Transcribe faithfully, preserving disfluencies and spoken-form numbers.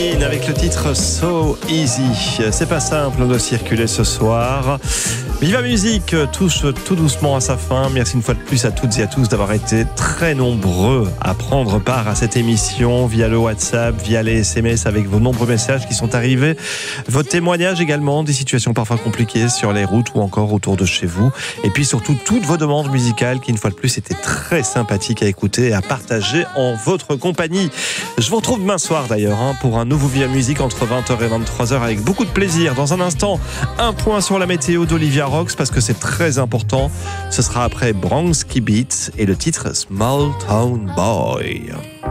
Avec le titre So Easy. C'est pas simple de circuler ce soir. Viva Musique touche tout doucement à sa fin. Merci une fois de plus à toutes et à tous d'avoir été très nombreux à prendre part à cette émission via le WhatsApp, via les S M S avec vos nombreux messages qui sont arrivés. Vos témoignages également, des situations parfois compliquées sur les routes ou encore autour de chez vous. Et puis surtout toutes vos demandes musicales qui une fois de plus étaient très sympathiques à écouter et à partager en votre compagnie. Je vous retrouve demain soir d'ailleurs hein, pour un nouveau Viva Musique entre vingt heures et vingt-trois heures avec beaucoup de plaisir. Dans un instant, un point sur la météo d'Olivia Rox parce que c'est très important. Ce sera après Bronski Beats et le titre Small Town Boy.